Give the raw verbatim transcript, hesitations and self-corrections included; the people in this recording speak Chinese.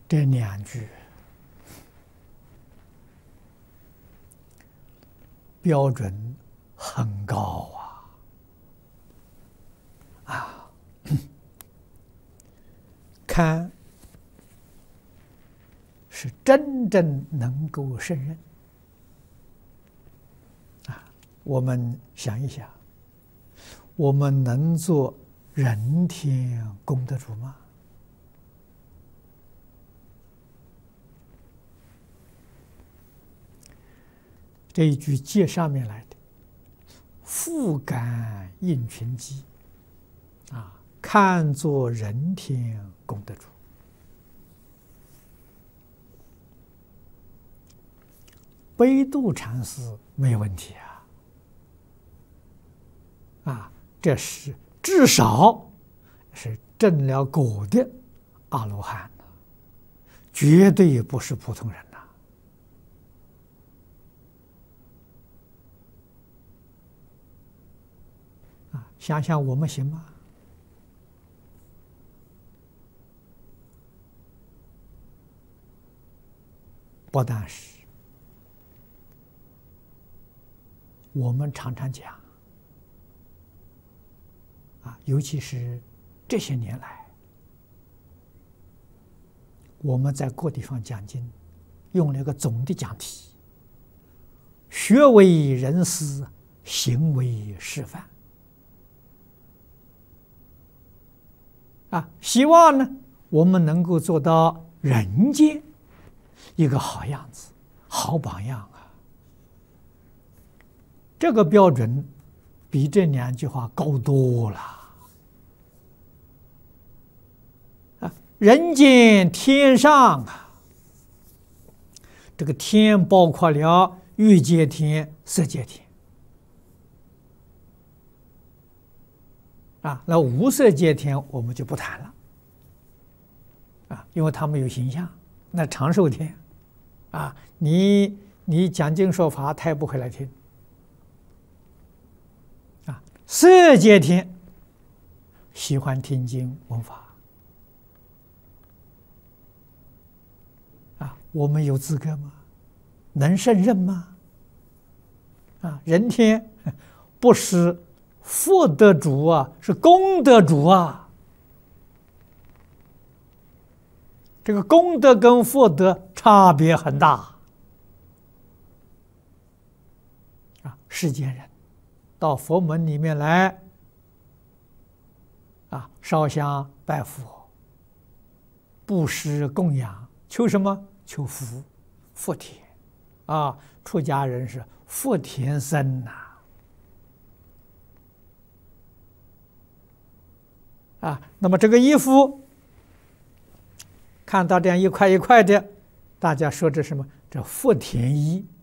这两句标准很高啊！啊，堪是真正能够胜任啊！我们想一想，我们能做人天功德主吗？这一句接上面来的“复感应群机”，啊，看作人天功德主。悲度禅师没有问题啊，啊，这是至少是证了果的阿罗汉，绝对不是普通人。想想我们行吗？不但是，我们常常讲啊，尤其是这些年来，我们在各地方讲经，用了一个总的讲题：学为人师，行为示范。啊，希望呢，我们能够做到人间一个好样子、好榜样啊！这个标准比这两句话高多了啊！人间天上啊，这个天包括了欲界天、色界天啊，那无色界天我们就不谈了啊，因为它没有形象。那长寿天啊，你你讲经说法，他也不会来听啊。色界天喜欢听经闻法啊，我们有资格吗？能胜任吗？啊，人天不是福德主啊，是功德主啊。这个功德跟福德差别很大啊！世间人到佛门里面来啊，烧香拜佛、布施供养，求什么？求福、福田啊！出家人是福田僧呐、啊。啊，那么这个衣服看到这样一块一块的，大家说这什么？这福田衣